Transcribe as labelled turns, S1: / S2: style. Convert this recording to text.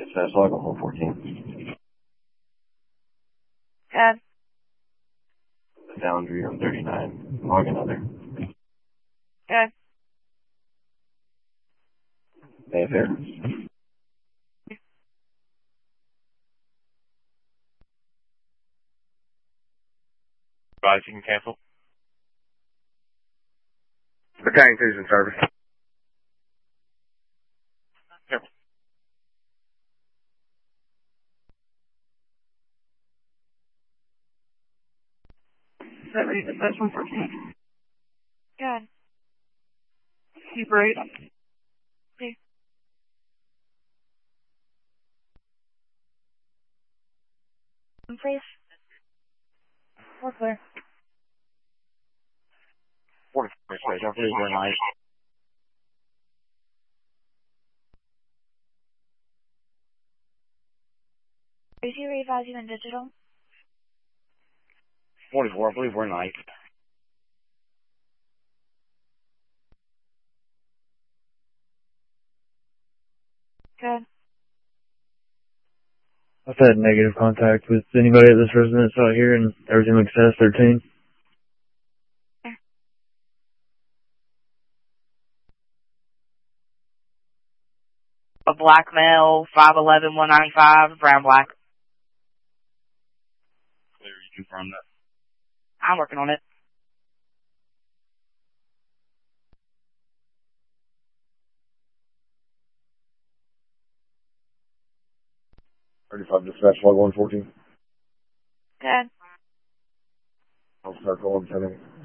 S1: Dispatch log on 114.
S2: Good.
S1: Boundary on 39. Log another.
S2: Good.
S1: Mayfair.
S3: Advise you can cancel.
S4: Battalion 2's in service.
S3: Yep.
S2: Is that ready? Dispatch 114. Good. Keep right. Okay. Please. We're clear.
S3: 44, I believe we're in line.
S2: Is he revising in digital?
S3: 44, I believe we're in line.
S2: Good.
S5: I've had negative contact with anybody at this residence out here, and everything looks S13.
S2: A black male, 5'11", 195, brown black.
S3: Clear, you confirm that.
S2: I'm working on it.
S4: Dispatch log 114.
S2: Good.
S4: I'll start calling 10.